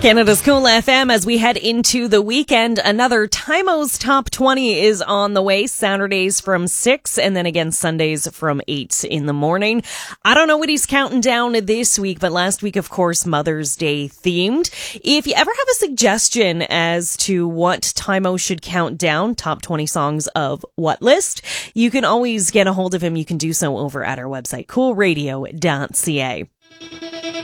Canada's Cool FM as we head into the weekend. Another Timo's Top 20 is on the way. Saturdays from 6 and then again Sundays from 8 in the morning. I don't know what he's counting down this week, but last week, of course, Mother's Day themed. If you ever have a suggestion as to what Timo should count down, top 20 songs of what list, you can always get a hold of him. You can do so over at our website, coolradio.ca.